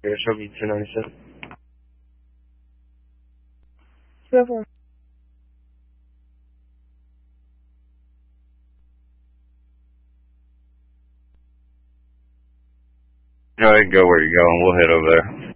Here, show me 297. 204. Go ahead, go where you're going. We'll head over there.